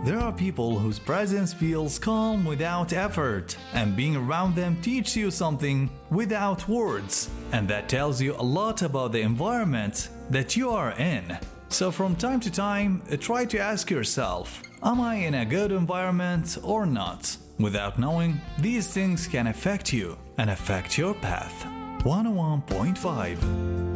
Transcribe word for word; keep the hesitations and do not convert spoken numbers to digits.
There are people whose presence feels calm without effort, and being around them teaches you something without words, and that tells you a lot about the environment that you are in. So from time to time, try to ask yourself, am I in a good environment or not? Without knowing, these things can affect you and affect your path. one oh one point five